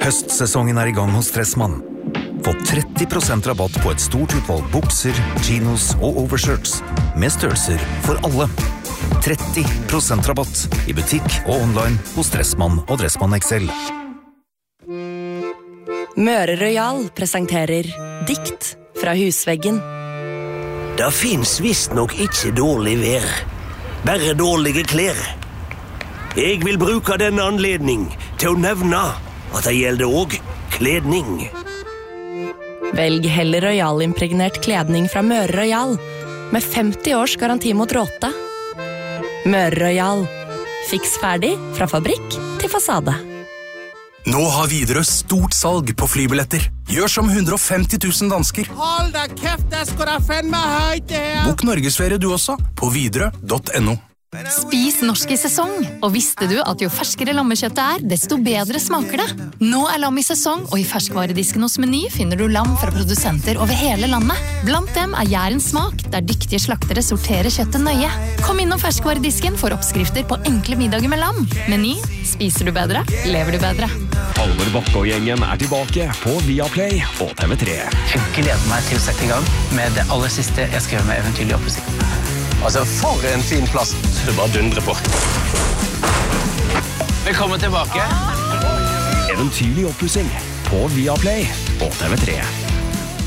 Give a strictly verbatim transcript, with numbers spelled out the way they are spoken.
Høstsesongen er i gang hos Dressmann. Få tretti prosent rabatt på et stort utvalg bukser, chinos og overshirts med størrelser for alle. tretti prosent rabatt i butikk og online hos Dressmann og Dressmann X L. Møre Royal presenterer Dikt fra husveggen. Det finnes visst nok ikke dårlig vær, bare dårlige klær. Jeg vil bruke denne anledning til å nevne at det gjelder også kledning. Velg heller Royal-impregnert kledning fra Møre Royal, med femti års garanti mot råte. Møre Royal. Fiks ferdig fra fabrikk til fasade. Nå har Widerøe stort salg på flybilletter. Gjør som hundre og femti tusen dansker. Hold da kæft, der skal da fandme højt det her. Bok Norgesferie du også, på widerøe punktum no. Spis norsk i sesong, og visste du at jo ferskere lammekjøttet er, desto bedre smaker det. Nå er lam i sesong, og i ferskvaredisken hos Meny finner du lam fra produsenter over hele landet. Blant dem er Jærens smak, der dyktige slaktere sorterer kjøttet nøye. Kom innom ferskvaredisken for oppskrifter på enkle middager med lam. Meny, spiser du bedre, lever du bedre. Halvor Bakke og gjengen er tilbake på Viaplay og T V tre. Jeg gleder meg til å sette i gang med det aller siste jeg skrev med Eventyrlig oppussing. Altså, for en fin plass. Du bare dundrer på. Velkommen tilbake. Eventyrlig oppussing på Viaplay og T V tre.